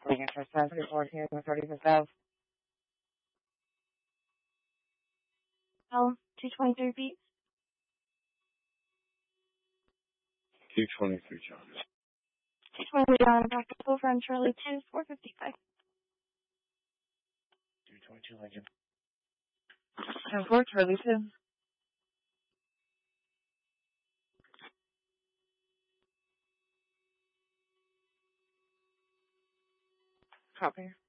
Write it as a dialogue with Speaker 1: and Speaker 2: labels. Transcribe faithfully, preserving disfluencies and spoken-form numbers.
Speaker 1: Lincoln Trespass report here on thirty-fifth Ave.
Speaker 2: Um, two twenty-three feet.
Speaker 3: two twenty-three, John.
Speaker 2: two twenty-three on practical from Charlie two, four fifty-five.
Speaker 3: two twenty-two, Lincoln.
Speaker 1: ten four, Charlie two. Copy.